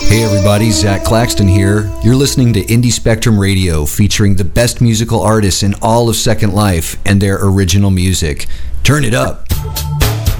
Hey everybody, Zach Claxton here. You're listening to Indie Spectrum Radio, featuring the best musical artists in all of Second Life and their original music. Turn it up.